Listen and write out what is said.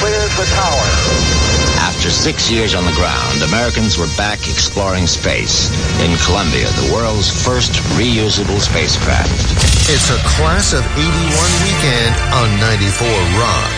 clears the tower. After 6 years on the ground, Americans were back exploring space in Columbia, the world's first reusable spacecraft. It's a Class of 81 weekend on 94 Rock.